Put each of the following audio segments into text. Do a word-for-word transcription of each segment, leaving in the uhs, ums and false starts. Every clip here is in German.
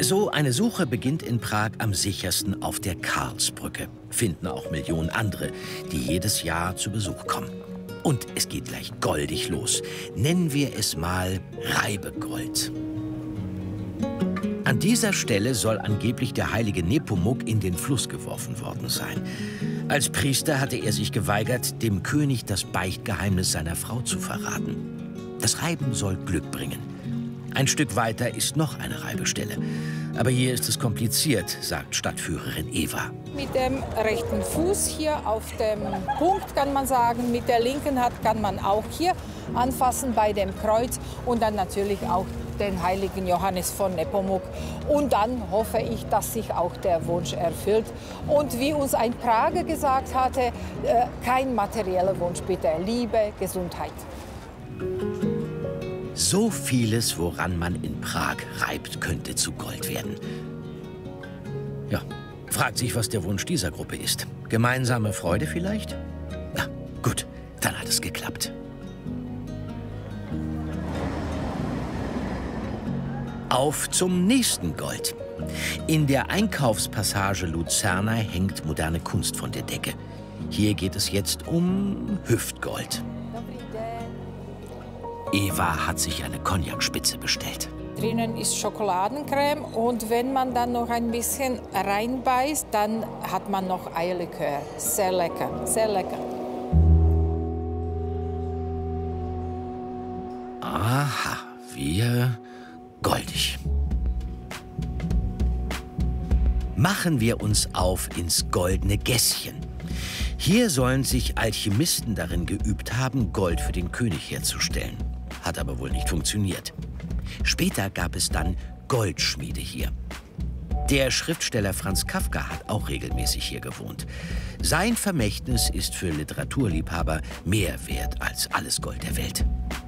So eine Suche beginnt in Prag am sichersten auf der Karlsbrücke. Finden auch Millionen andere, die jedes Jahr zu Besuch kommen. Und es geht gleich goldig los. Nennen wir es mal Reibegold. An dieser Stelle soll angeblich der heilige Nepomuk in den Fluss geworfen worden sein. Als Priester hatte er sich geweigert, dem König das Beichtgeheimnis seiner Frau zu verraten. Das Reiben soll Glück bringen. Ein Stück weiter ist noch eine Reibestelle. Aber hier ist es kompliziert, sagt Stadtführerin Eva. Mit dem rechten Fuß hier auf dem Punkt kann man sagen, mit der linken Hand kann man auch hier anfassen bei dem Kreuz und dann natürlich auch den heiligen Johannes von Nepomuk. Und dann hoffe ich, dass sich auch der Wunsch erfüllt. Und wie uns ein Prager gesagt hatte, äh, kein materieller Wunsch bitte, Liebe, Gesundheit. So vieles, woran man in Prag reibt, könnte zu Gold werden. Ja, fragt sich, was der Wunsch dieser Gruppe ist. Gemeinsame Freude vielleicht? Ja, gut, dann hat es geklappt. Auf zum nächsten Gold. In der Einkaufspassage Luzerna hängt moderne Kunst von der Decke. Hier geht es jetzt um Hüftgold. Eva hat sich eine Cognac-Spitze bestellt. Drinnen ist Schokoladencreme und wenn man dann noch ein bisschen reinbeißt, dann hat man noch Eierlikör. Sehr lecker, sehr lecker. Aha, wir goldig. Machen wir uns auf ins goldene Gässchen. Hier sollen sich Alchemisten darin geübt haben, Gold für den König herzustellen. Hat aber wohl nicht funktioniert. Später gab es dann Goldschmiede hier. Der Schriftsteller Franz Kafka hat auch regelmäßig hier gewohnt. Sein Vermächtnis ist für Literaturliebhaber mehr wert als alles Gold der Welt.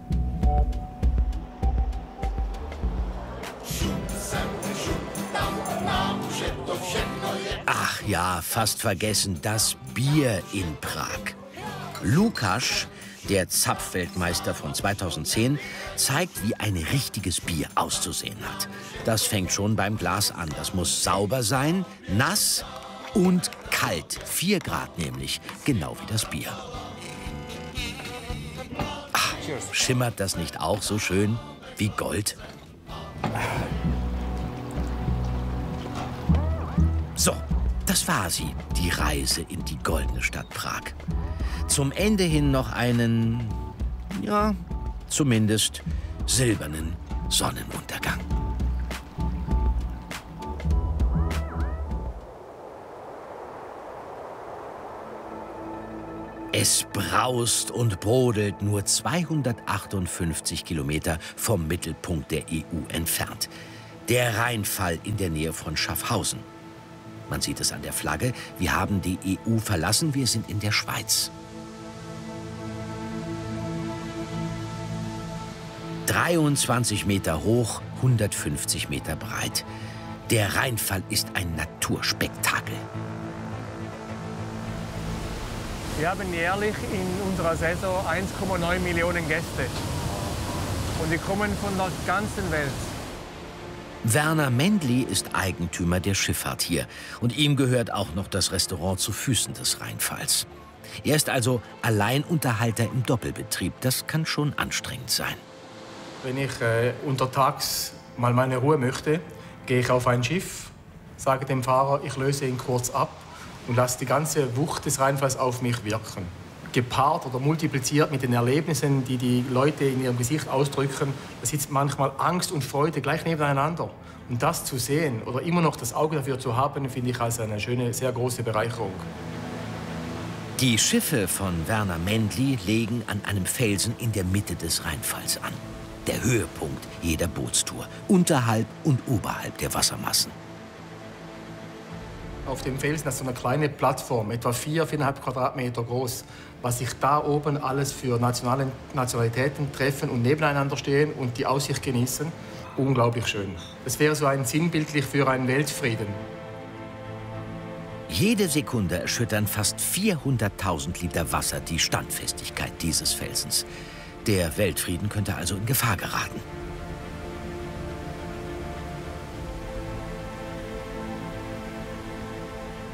Ach ja, fast vergessen, das Bier in Prag. Lukasz, der Zapfweltmeister von zweitausendzehn, zeigt, wie ein richtiges Bier auszusehen hat. Das fängt schon beim Glas an. Das muss sauber sein, nass und kalt. Vier Grad nämlich, genau wie das Bier. Ach, schimmert das nicht auch so schön wie Gold? So, das war sie, die Reise in die goldene Stadt Prag. Zum Ende hin noch einen, ja, zumindest silbernen Sonnenuntergang. Es braust und brodelt nur zweihundertachtundfünfzig Kilometer vom Mittelpunkt der E U entfernt. Der Rheinfall in der Nähe von Schaffhausen. Man sieht es an der Flagge, wir haben die E U verlassen, wir sind in der Schweiz. dreiundzwanzig Meter hoch, hundertfünfzig Meter breit. Der Rheinfall ist ein Naturspektakel. Wir haben jährlich in unserer Saison eins Komma neun Millionen Gäste. Und die kommen von der ganzen Welt. Werner Mendli ist Eigentümer der Schifffahrt hier. Und ihm gehört auch noch das Restaurant zu Füßen des Rheinfalls. Er ist also Alleinunterhalter im Doppelbetrieb. Das kann schon anstrengend sein. Wenn ich äh, untertags mal meine Ruhe möchte, gehe ich auf ein Schiff, sage dem Fahrer, ich löse ihn kurz ab und lasse die ganze Wucht des Rheinfalls auf mich wirken. Gepaart oder multipliziert mit den Erlebnissen, die die Leute in ihrem Gesicht ausdrücken, da sitzt manchmal Angst und Freude gleich nebeneinander. Und das zu sehen oder immer noch das Auge dafür zu haben, finde ich als eine schöne, sehr große Bereicherung. Die Schiffe von Werner Mendli legen an einem Felsen in der Mitte des Rheinfalls an. Der Höhepunkt jeder Bootstour, unterhalb und oberhalb der Wassermassen. Auf dem Felsen ist so eine kleine Plattform, etwa vier, viereinhalb Quadratmeter groß. Was sich da oben alles für Nationale, Nationalitäten treffen und nebeneinander stehen und die Aussicht genießen, unglaublich schön. Das wäre so ein sinnbildlich für einen Weltfrieden. Jede Sekunde erschüttern fast vierhunderttausend Liter Wasser die Standfestigkeit dieses Felsens. Der Weltfrieden könnte also in Gefahr geraten.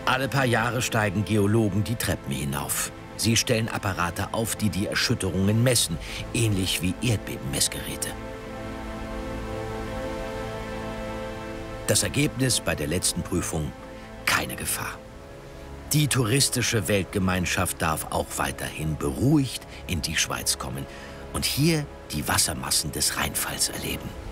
Alle paar Jahre steigen Geologen die Treppen hinauf. Sie stellen Apparate auf, die die Erschütterungen messen, ähnlich wie Erdbebenmessgeräte. Das Ergebnis bei der letzten Prüfung: keine Gefahr. Die touristische Weltgemeinschaft darf auch weiterhin beruhigt in die Schweiz kommen und hier die Wassermassen des Rheinfalls erleben.